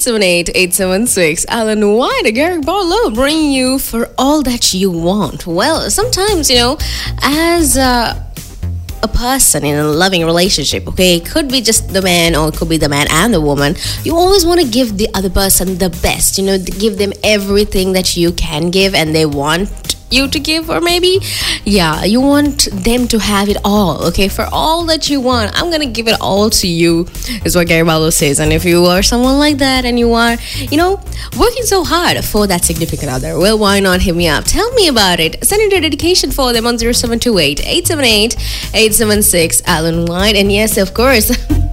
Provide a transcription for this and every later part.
878-876. Alan White and Gary Barlow bringing you For All That You Want. Well, sometimes, as a person in a loving relationship, okay, it could be just the man or it could be the man and the woman, you always want to give the other person the best, give them everything that you can give and they want you to give, or maybe you want them to have it all. Okay, for all that you want, I'm gonna give it all to you, is what Gary Barlow says. And if you are someone like that and you are working so hard for that significant other, well, why not hit me up, tell me about it, send in your dedication for them on 0728-878-876 Alan White. And yes, of course,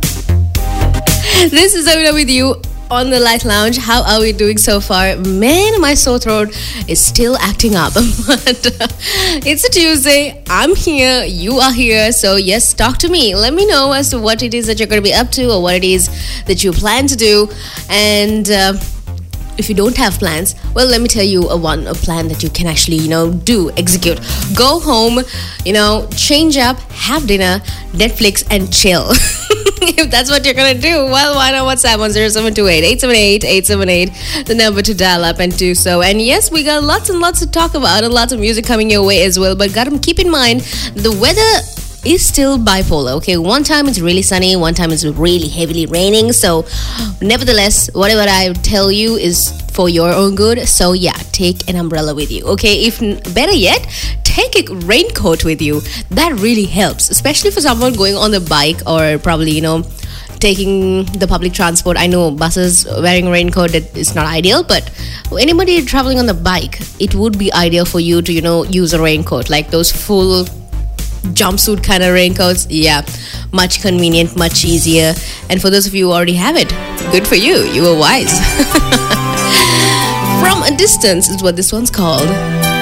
this is Avina with you on the Light Lounge. How are we doing so far? Man, my sore throat is still acting up. But it's a Tuesday. I'm here. You are here. So yes, talk to me. Let me know as to what it is that you're going to be up to or what it is that you plan to do. And if you don't have plans, well, let me tell you a plan that you can actually, execute. Go home, change up, have dinner, Netflix, and chill. If that's what you're gonna do, well, why not WhatsApp on 0728-878-878, the number to dial up and do so. And yes, we got lots and lots to talk about and lots of music coming your way as well. But gotta keep in mind, the weather is still bipolar. Okay, one time it's really sunny, one time it's really heavily raining. So nevertheless, whatever I tell you is for your own good. So yeah, take an umbrella with you. Okay, if better yet, take a raincoat with you. That really helps, especially for someone going on the bike or probably taking the public transport. I know buses wearing a raincoat, that is not ideal, but anybody traveling on the bike, it would be ideal for you to use a raincoat, like those full jumpsuit kind of raincoats. Yeah, much convenient, much easier. And for those of you who already have it, good for you, you were wise. From a Distance is what this one's called.